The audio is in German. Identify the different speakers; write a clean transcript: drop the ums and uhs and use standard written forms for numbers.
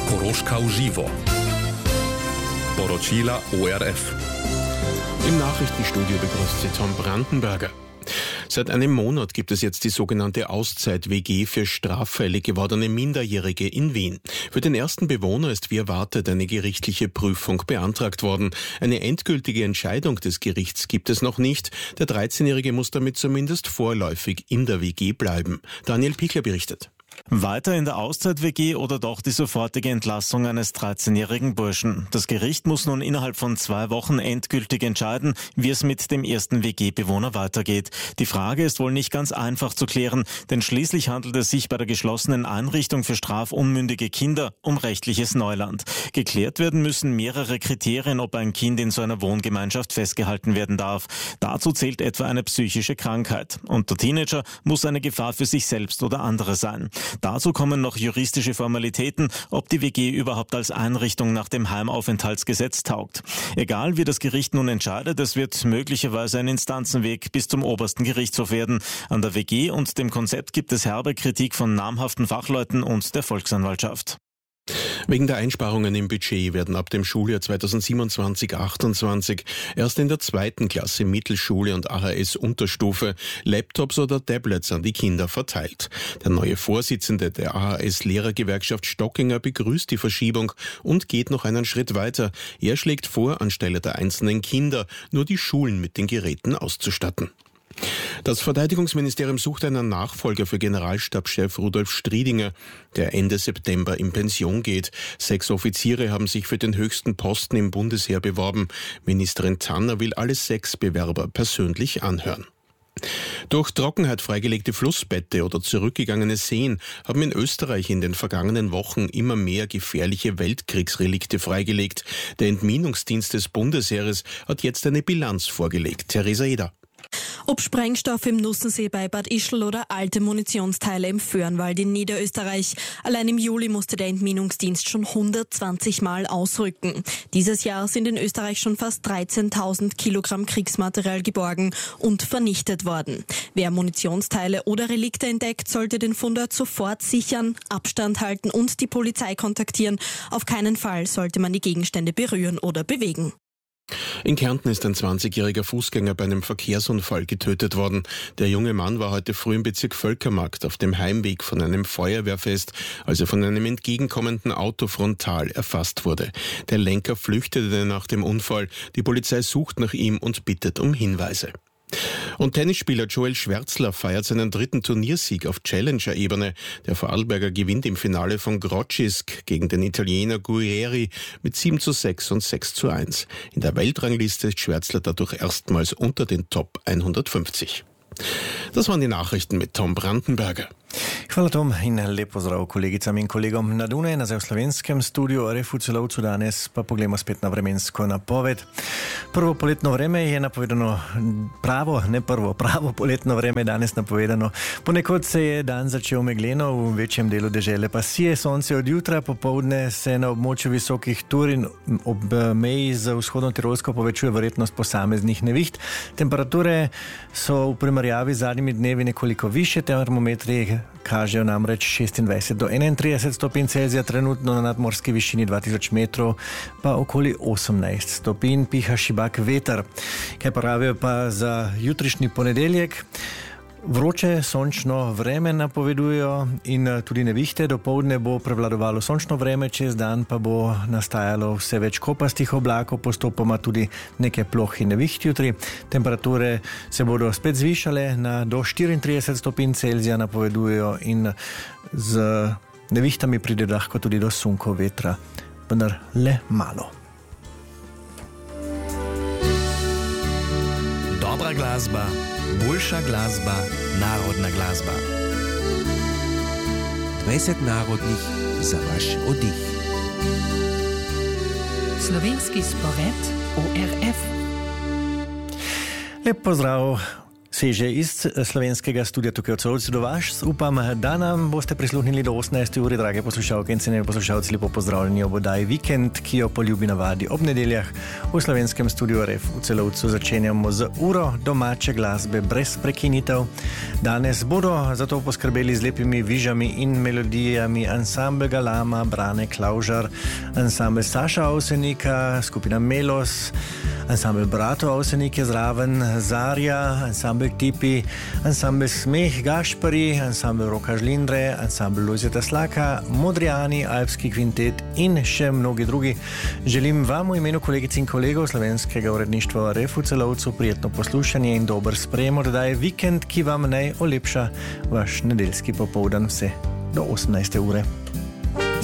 Speaker 1: Koroška v živo. Poročila ORF.
Speaker 2: Im Nachrichtenstudio begrüßt Sie Tom Brandenberger. Seit einem Monat gibt es jetzt die sogenannte Auszeit-WG für straffällig gewordene Minderjährige in Wien. Für den ersten Bewohner ist wie erwartet eine gerichtliche Prüfung beantragt worden. Eine endgültige Entscheidung des Gerichts gibt es noch nicht. Der 13-Jährige muss damit zumindest vorläufig in der WG bleiben. Daniel Pichler berichtet.
Speaker 3: Weiter in der Auszeit-WG oder doch die sofortige Entlassung eines 13-jährigen Burschen. Das Gericht muss nun innerhalb von 2 Wochen endgültig entscheiden, wie es mit dem ersten WG-Bewohner weitergeht. Die Frage ist wohl nicht ganz einfach zu klären, denn schließlich handelt es sich bei der geschlossenen Einrichtung für strafunmündige Kinder um rechtliches Neuland. Geklärt werden müssen mehrere Kriterien, ob ein Kind in so einer Wohngemeinschaft festgehalten werden darf. Dazu zählt etwa eine psychische Krankheit. Und der Teenager muss eine Gefahr für sich selbst oder andere sein. Dazu kommen noch juristische Formalitäten, ob die WG überhaupt als Einrichtung nach dem Heimaufenthaltsgesetz taugt. Egal wie das Gericht nun entscheidet, es wird möglicherweise ein Instanzenweg bis zum obersten Gerichtshof werden. An der WG und dem Konzept gibt es herbe Kritik von namhaften Fachleuten und der Volksanwaltschaft.
Speaker 2: Wegen der Einsparungen im Budget werden ab dem Schuljahr 2027/28 erst in der 2. Klasse Mittelschule und AHS-Unterstufe Laptops oder Tablets an die Kinder verteilt. Der neue Vorsitzende der AHS-Lehrergewerkschaft Stockinger begrüßt die Verschiebung und geht noch einen Schritt weiter. Er schlägt vor, anstelle der einzelnen Kinder nur die Schulen mit den Geräten auszustatten. Das Verteidigungsministerium sucht einen Nachfolger für Generalstabschef Rudolf Striedinger, der Ende September in Pension geht. 6 Offiziere haben sich für den höchsten Posten im Bundesheer beworben. Ministerin Tanner will alle 6 Bewerber persönlich anhören. Durch Trockenheit freigelegte Flussbette oder zurückgegangene Seen haben in Österreich in den vergangenen Wochen immer mehr gefährliche Weltkriegsrelikte freigelegt. Der Entminungsdienst des Bundesheeres hat jetzt eine Bilanz vorgelegt. Theresa Eder.
Speaker 4: Ob Sprengstoff im Nussensee bei Bad Ischl oder alte Munitionsteile im Föhrenwald in Niederösterreich. Allein im Juli musste der Entminungsdienst schon 120 Mal ausrücken. Dieses Jahr sind in Österreich schon fast 13.000 Kilogramm Kriegsmaterial geborgen und vernichtet worden. Wer Munitionsteile oder Relikte entdeckt, sollte den Fundort sofort sichern, Abstand halten und die Polizei kontaktieren. Auf keinen Fall sollte man die Gegenstände berühren oder bewegen.
Speaker 2: In Kärnten ist ein 20-jähriger Fußgänger bei einem Verkehrsunfall getötet worden. Der junge Mann war heute früh im Bezirk Völkermarkt auf dem Heimweg von einem Feuerwehrfest, als er von einem entgegenkommenden Auto frontal erfasst wurde. Der Lenker flüchtete nach dem Unfall. Die Polizei sucht nach ihm und bittet um Hinweise. Und Tennisspieler Joel Schwärzler feiert seinen 3. Turniersieg auf Challenger-Ebene. Der Vorarlberger gewinnt im Finale von Grodzisk gegen den Italiener Guerrieri mit 7:6 und 6:1. In der Weltrangliste ist Schwärzler dadurch erstmals unter den Top 150. Das waren die Nachrichten mit Tom Brandenberger.
Speaker 5: Hvala Tom in lep pozdrav kolegicam in kolegom na Dunaju, nazaj v slovenskem studiu RFU Celovcu. Danes pa pogledamo spet na vremensko napoved. Prvo poletno vreme je napovedano pravo poletno vreme je danes napovedano. Ponekod se je dan začel megleno, v večjem delu dežele pa sije sonce od jutra, popoldne se na območju visokih tur in ob meji z vzhodno Tirolsko povečuje verjetnost posameznih neviht. Temperature so v primerjavi z zadnjimi dnevi nekoliko više, termometri kažejo namreč 26 do 31 stopinj Celzija, trenutno na nadmorski višini 2000 metrov pa okoli 18 stopinj, piha šibak veter. Kaj pravijo pa za jutrišnji ponedeljek? Vroče sončno vreme napovedujejo in tudi nevihte. Dopoldne bo prevladovalo sončno vreme, čez dan pa bo nastajalo vse več kopastih oblakov, postopoma tudi nekaj ploh in neviht jutri. Temperature se bodo spet zvišale do 34 stopinj Celzija, napovedujejo, in z nevihtami pride lahko tudi do sunkov vetra, vendar le malo.
Speaker 6: Dobra glasba, boljša glasba, narodna glasba. 20 narodnih za vaš oddih.
Speaker 7: Slovenski spored ORF.
Speaker 5: Lep pozdrav. Seže iz slovenskega studia tukaj od Solovcu do vas. Upam, da nam boste prisluhnili do 18. uri, drage poslušalke in cenjeni poslušalci, lepo pozdravljeni ob oddaji Vikend, ki jo po ljubi navadi ob nedeljah v slovenskem studiu RF v Celovcu začenjamo z uro domače glasbe brez prekinitev. Danes bodo zato poskrbeli z lepimi vižami in melodijami ansambel Galama, Brane Klaužar, ansambel Saša Avsenika, skupina Melos, ansambel Brato Avsenik je zraven, Zarja, ansambel Tipi, ansambel Smeh Gašpari, ansambel Roka Žlindre, ansambel Lojzeta Slaka, Modrijani, Alpski kvintet in še mnogi drugi. Želim vam v imenu kolegic in kolegov slovenskega uredništva RF v Celovcu prijetno poslušanje in dober sprejem oddaje Vikend, ki vam naj olepša vaš nedeljski popoldan vse do 18. ure.